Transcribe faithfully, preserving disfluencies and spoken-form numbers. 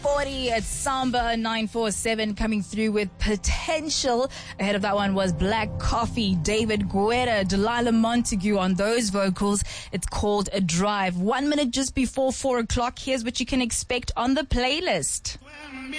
forty at Samba nine four seven coming through with Potential. Ahead of that one was Black Coffee, David Guetta, Delilah Montague on those vocals. It's called A Drive. One minute just before four o'clock. Here's what you can expect on the playlist.